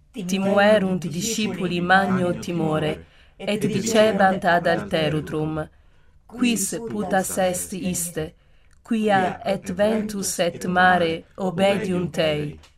timuerunt discipuli magno timore, et dicebant ad alterutrum, quis putas est iste, quia et ventus et mare obediunt ei?